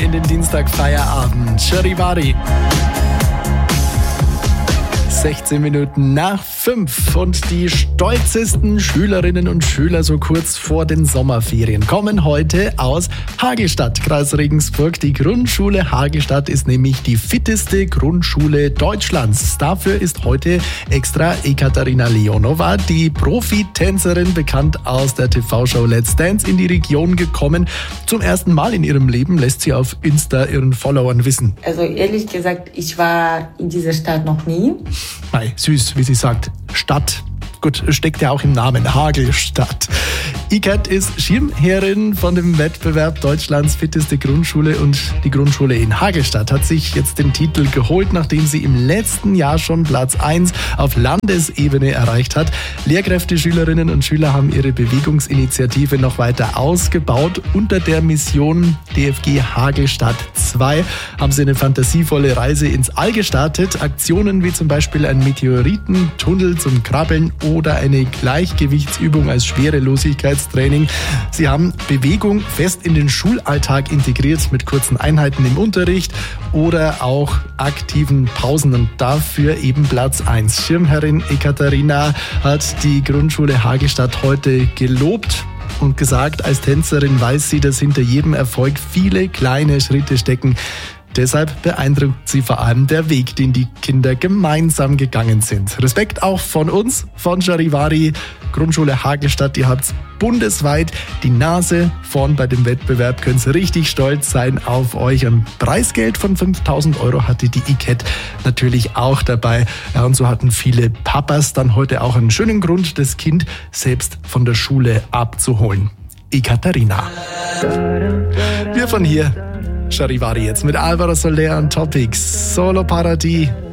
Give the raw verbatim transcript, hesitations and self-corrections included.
in den Dienstag-Feierabend. Charivari. sechzehn Minuten nach fünf und die stolzesten Schülerinnen und Schüler so kurz vor den Sommerferien kommen heute aus Hagelstadt, Kreis Regensburg. Die Grundschule Hagelstadt ist nämlich die fitteste Grundschule Deutschlands. Dafür ist heute extra Ekaterina Leonova, die Profitänzerin, bekannt aus der T V-Show Let's Dance, in die Region gekommen. Zum ersten Mal in ihrem Leben lässt sie auf Insta ihren Followern wissen. Also ehrlich gesagt, ich war in dieser Stadt noch nie. Mei, süß, wie sie sagt. Stadt. Gut, steckt ja auch im Namen, Hagelstadt. Ikat ist Schirmherrin von dem Wettbewerb Deutschlands fitteste Grundschule, und die Grundschule in Hagelstadt hat sich jetzt den Titel geholt, nachdem sie im letzten Jahr schon Platz eins auf Landesebene erreicht hat. Lehrkräfte, Schülerinnen und Schüler haben ihre Bewegungsinitiative noch weiter ausgebaut. Unter der Mission D F G Hagelstadt zwei haben sie eine fantasievolle Reise ins All gestartet. Aktionen wie zum Beispiel ein Meteoritentunnel zum Krabbeln oder eine Gleichgewichtsübung als Schwerelosigkeitstraining. Sie haben Bewegung fest in den Schulalltag integriert mit kurzen Einheiten im Unterricht oder auch aktiven Pausen, und dafür eben Platz eins. Schirmherrin Ekaterina hat die Grundschule Hagelstadt heute gelobt und gesagt, als Tänzerin weiß sie, dass hinter jedem Erfolg viele kleine Schritte stecken. Deshalb beeindruckt sie vor allem der Weg, den die Kinder gemeinsam gegangen sind. Respekt auch von uns, von Charivari, Grundschule Hagelstadt. Ihr habt bundesweit die Nase vorn bei dem Wettbewerb, könnt richtig stolz sein auf euch. Ein Preisgeld von fünftausend Euro hatte die Ikat natürlich auch dabei. Ja, und so hatten viele Papas dann heute auch einen schönen Grund, das Kind selbst von der Schule abzuholen. Ekaterina. Wir von hier, Charivari jetzt mit Alvaro Soler und Topics. Solo Paradis.